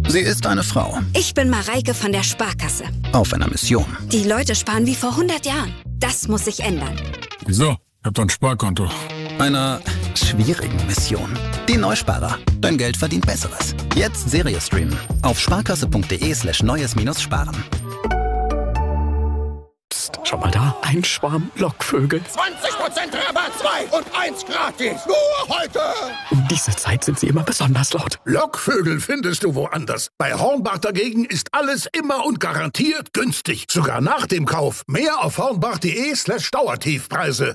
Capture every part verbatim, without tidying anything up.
Sie ist eine Frau. Ich bin Mareike von der Sparkasse. Auf einer Mission. Die Leute sparen wie vor hundert Jahren. Das muss sich ändern. Wieso? Ich hab doch ein Sparkonto. Einer schwierigen Mission. Die Neusparer. Dein Geld verdient Besseres. Jetzt Serie streamen. Auf sparkasse.de slash neues minus sparen. Psst, schau mal da. Ein Schwarm Lockvögel. zwanzig Prozent Rabatt, zwei und eins gratis. Nur heute. Um diese Zeit sind sie immer besonders laut. Lockvögel findest du woanders. Bei Hornbach dagegen ist alles immer und garantiert günstig. Sogar nach dem Kauf. Mehr auf hornbach.de slash Dauertiefpreise.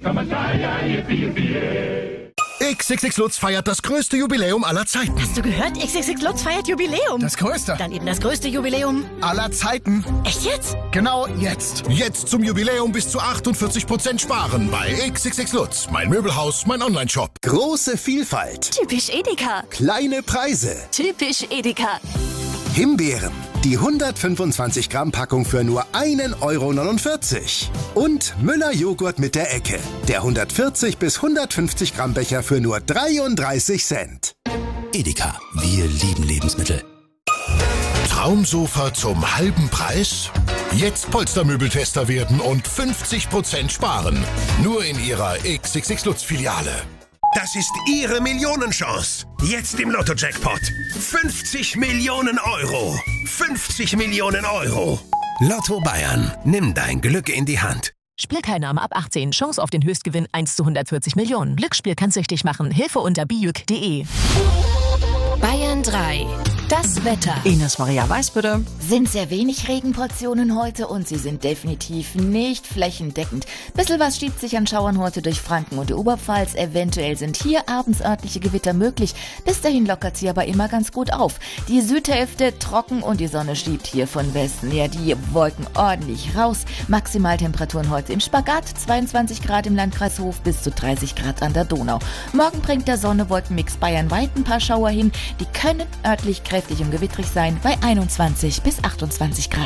X X X Lutz feiert das größte Jubiläum aller Zeiten. Hast du gehört? X X X Lutz feiert Jubiläum. Das größte. Dann eben das größte Jubiläum aller Zeiten. Echt jetzt? Genau jetzt. Jetzt zum Jubiläum bis zu achtundvierzig Prozent sparen bei X X X Lutz. Mein Möbelhaus, mein Onlineshop. Große Vielfalt. Typisch Edeka. Kleine Preise. Typisch Edeka. Himbeeren. Die hundertfünfundzwanzig Gramm Packung für nur ein Euro neunundvierzig. Und Müller Joghurt mit der Ecke. Der hundertvierzig bis hundertfünfzig Gramm Becher für nur dreiunddreißig Cent. Edeka. Wir lieben Lebensmittel. Traumsofa zum halben Preis? Jetzt Polstermöbeltester werden und fünfzig Prozent sparen. Nur in Ihrer X X X Lutz Filiale. Das ist Ihre Millionenchance. Jetzt im Lotto-Jackpot. fünfzig Millionen Euro. fünfzig Millionen Euro. Lotto Bayern. Nimm dein Glück in die Hand. Spielteilnahme ab achtzehn. Chance auf den Höchstgewinn eins zu hundertvierzig Millionen. Glücksspiel kann süchtig machen. Hilfe unter bijuk punkt de. Bayern drei. Das Wetter. Ines Maria Weiß, bitte. Sind sehr wenig Regenportionen heute und sie sind definitiv nicht flächendeckend. Bisschen was schiebt sich an Schauern heute durch Franken und die Oberpfalz. Eventuell sind hier abends örtliche Gewitter möglich. Bis dahin lockert sie aber immer ganz gut auf. Die Südhälfte trocken und die Sonne schiebt hier von Westen her die Wolken ordentlich raus. Maximaltemperaturen heute im Spagat, zweiundzwanzig Grad im Landkreis Hof bis zu dreißig Grad an der Donau. Morgen bringt der Sonne-Wolkenmix bayernweit ein paar Schauer hin. Die können örtlich kräftig und gewittrig sein bei einundzwanzig bis achtundzwanzig Grad.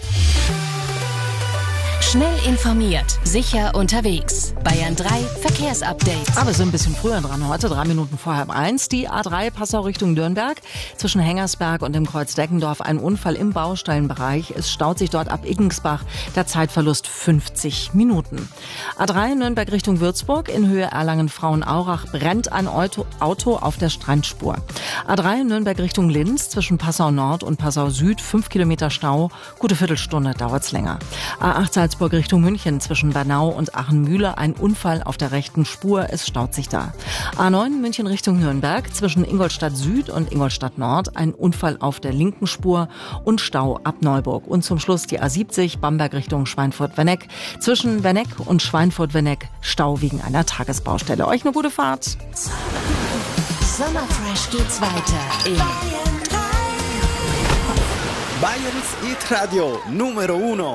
Schnell informiert, sicher unterwegs. Bayern drei Verkehrsupdate. Aber wir sind ein bisschen früher dran heute, drei Minuten vor halb eins. Die A drei Passau Richtung Nürnberg. Zwischen Hengersberg und dem Kreuz Deckendorf ein Unfall im Baustellenbereich. Es staut sich dort ab Iggensbach. Der Zeitverlust fünfzig Minuten. A drei Nürnberg Richtung Würzburg. In Höhe Erlangen-Frauenaurach brennt ein Auto, Auto auf der Strandspur. A drei Nürnberg Richtung Linz. Zwischen Passau Nord und Passau Süd. fünf Kilometer Stau. Gute Viertelstunde dauert's länger. A acht Salzburg Richtung München zwischen Bernau und Aachen-Mühle ein Unfall auf der rechten Spur, es staut sich da. A neun München Richtung Nürnberg zwischen Ingolstadt Süd und Ingolstadt Nord ein Unfall auf der linken Spur und Stau ab Neuburg. Und zum Schluss die A siebzig Bamberg Richtung Schweinfurt-Wenneck zwischen Wenneck und Schweinfurt-Wenneck Stau wegen einer Tagesbaustelle. Euch eine gute Fahrt. Sommerfresh geht's weiter in Bayerns Hit Radio Numero Uno.